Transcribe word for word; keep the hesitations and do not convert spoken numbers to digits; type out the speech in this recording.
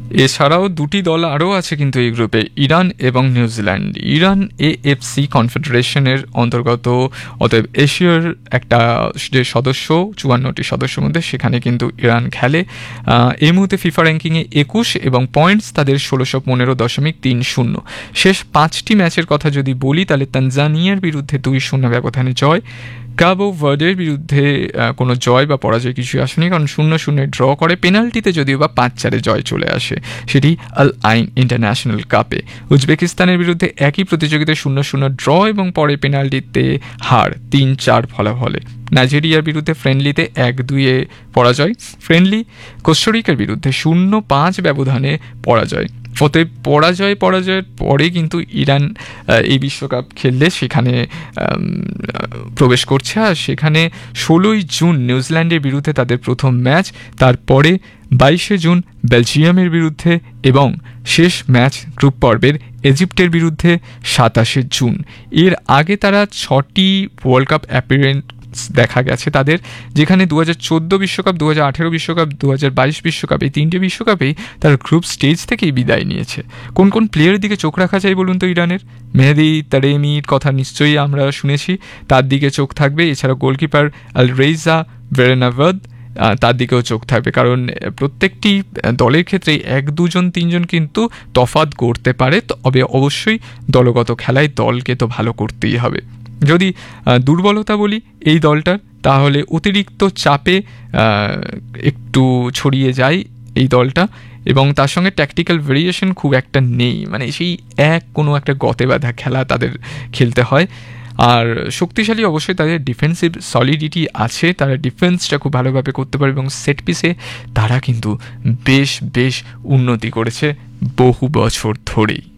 এছাড়াও দুটি দল আরও আছে কিন্তু এই গ্রুপে, ইরান এবং নিউজিল্যান্ড। ইরান এএফসি কনফেডারেশনের অন্তর্গত, অতএব এশিয়ার একটা যে সদস্য, চুয়ান্নটি সদস্যের মধ্যে সেখানে কিন্তু ইরান খেলে। এই মুহূর্তে ফিফা র্যাঙ্কিংয়ে একুশ এবং পয়েন্টস তাদের ষোলোশো পনেরো দশমিক তিন শূন্য। শেষ পাঁচটি ম্যাচের কথা যদি বলি তাহলে তানজানিয়ার বিরুদ্ধে দুই শূন্য ব্যবধানে জয়, কাবো ভার্ডের বিরুদ্ধে কোনো জয় বা পরাজয় কিছুই আসেনি, কারণ শূন্য শূন্য ড্র করে, পেনাল্টিতে যদিও বা পাঁচ চারে জয় চলে আসে, সেটি আল আইন ইন্টারন্যাশনাল কাপে। উজবেকিস্তানের বিরুদ্ধে একই প্রতিযোগিতায় শূন্য শূন্য ড্র এবং পরে পেনাল্টিতে হার তিন চার ফলাফলে। নাইজেরিয়ার বিরুদ্ধে ফ্রেন্ডলিতে এক দুইয়ে পরাজয়, ফ্রেন্ডলি কোস্টারিকার বিরুদ্ধে শূন্য পাঁচ ব্যবধানে পরাজয়। অতএব পরাজয় পরাজয়ের পরে কিন্তু ইরান এই বিশ্বকাপ খেললে সেখানে প্রবেশ করছে, আর সেখানে ষোলোই জুন নিউজিল্যান্ডের বিরুদ্ধে তাদের প্রথম ম্যাচ, তারপরে বাইশে জুন বেলজিয়ামের বিরুদ্ধে এবং শেষ ম্যাচ গ্রুপ পর্বের ইজিপ্টের বিরুদ্ধে সাতাশে জুন। এর আগে তারা ছটি ওয়ার্ল্ড কাপ অ্যাপিয়ারেন্স দেখা গেছে তাদের, যেখানে দু হাজার চোদ্দো বিশ্বকাপ, দু হাজার আঠেরো বিশ্বকাপ, দু হাজার বাইশ বিশ্বকাপ, এই তিনটে বিশ্বকাপেই তার গ্রুপ স্টেজ থেকেই বিদায় নিয়েছে। কোন কোন প্লেয়ারের দিকে চোখ রাখা যায় বলুন তো ইরানের? মেহেদি তারেমির কথা নিশ্চয়ই আমরা শুনেছি, তার দিকে চোখ থাকবে। এছাড়া গোলকিপার আল রেইজা ভেরেনাভাদ, তার দিকেও চোখ থাকবে, কারণ প্রত্যেকটি দলের ক্ষেত্রে এক দুজন তিনজন কিন্তু তফাৎ করতে পারে, তবে অবশ্যই দলগত খেলায় দলকে তো ভালো করতেই হবে। যদি দুর্বলতা বলি এই দলটার, তাহলে অতিরিক্ত চাপে একটু ছড়িয়ে যায় এই দলটা, এবং তার সঙ্গে ট্যাকটিক্যাল ভেরিয়েশন খুব একটা নেই, মানে সেই এক কোনো একটা গতে বাঁধা খেলা তাদের খেলতে হয়। আর শক্তিশালী অবশ্যই তাদের ডিফেন্সিভ সলিডিটি আছে, তারা ডিফেন্সটা খুব ভালোভাবে করতে পারে, এবং সেট পিসে তারা কিন্তু বেশ বেশ উন্নতি করেছে বহু বছর ধরেই।